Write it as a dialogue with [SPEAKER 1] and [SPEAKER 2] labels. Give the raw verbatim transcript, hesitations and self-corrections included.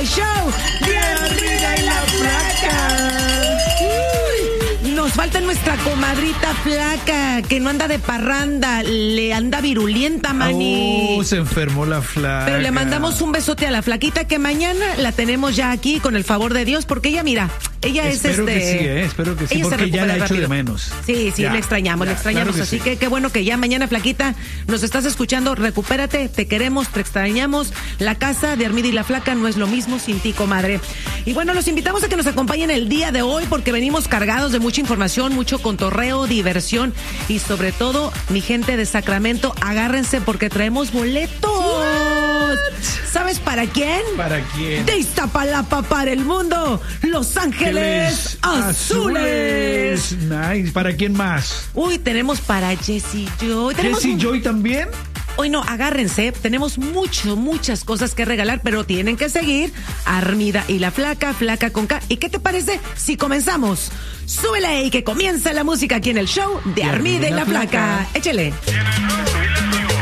[SPEAKER 1] show de Armida y la Flaca. Uy, nos falta nuestra comadrita Flaca, que no anda de parranda, le anda virulienta, mani.
[SPEAKER 2] Oh, se enfermó la Flaca.
[SPEAKER 1] Pero le mandamos un besote a la Flaquita, que mañana la tenemos ya aquí con el favor de Dios, porque ella, mira, ella
[SPEAKER 2] espero
[SPEAKER 1] es este...
[SPEAKER 2] que sí, ¿eh? Espero que sí, porque ya la he hecho de menos.
[SPEAKER 1] Sí, sí,
[SPEAKER 2] ya,
[SPEAKER 1] le extrañamos,
[SPEAKER 2] ya,
[SPEAKER 1] le extrañamos,
[SPEAKER 2] claro que
[SPEAKER 1] así
[SPEAKER 2] sí.
[SPEAKER 1] que qué bueno que ya mañana, Flaquita, nos estás escuchando, recupérate, te queremos, te extrañamos. La casa de Armida y la Flaca no es lo mismo sin ti, comadre. Y bueno, los invitamos a que nos acompañen el día de hoy, porque venimos cargados de mucha información, mucho contorreo, diversión y sobre todo, mi gente de Sacramento, agárrense porque traemos boletos. What? ¿Sabes para quién?
[SPEAKER 2] ¿Para quién?
[SPEAKER 1] De Iztapalapa para el mundo, Los Ángeles Azules.
[SPEAKER 2] Azules. Nice. ¿Para quién más?
[SPEAKER 1] Uy, tenemos para Jessie Joy. Tenemos
[SPEAKER 2] ¿Jessie
[SPEAKER 1] un...
[SPEAKER 2] Joy también?
[SPEAKER 1] Hoy no, agárrense, tenemos mucho, muchas cosas que regalar, pero tienen que seguir a Armida y la Flaca, Flaca con K. ¿Y qué te parece si comenzamos? Súbele y que comience la música aquí en el show de Armida y la Flaca. Échele.